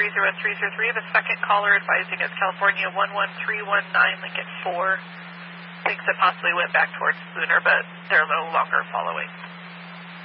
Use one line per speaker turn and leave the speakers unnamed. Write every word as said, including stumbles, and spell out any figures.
three zero three zero three. The second caller advising us California one one three one nine, Lincoln four. Thinks it possibly went back towards Spooner, but they're no longer following.